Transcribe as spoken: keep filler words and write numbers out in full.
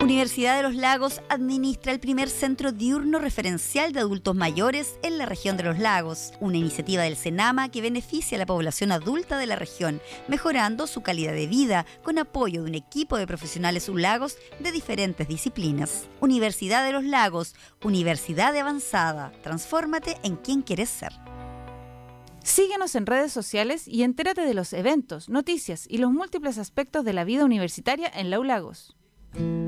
Universidad de los Lagos administra el primer centro diurno referencial de adultos mayores en la región de los lagos, una iniciativa del CENAMA que beneficia a la población adulta de la región, mejorando su calidad de vida con apoyo de un equipo de profesionales ulagos de diferentes disciplinas. Universidad de los Lagos, universidad de avanzada. Transfórmate en quien quieres ser. Síguenos en redes sociales y entérate de los eventos, noticias y los múltiples aspectos de la vida universitaria en la U Lagos.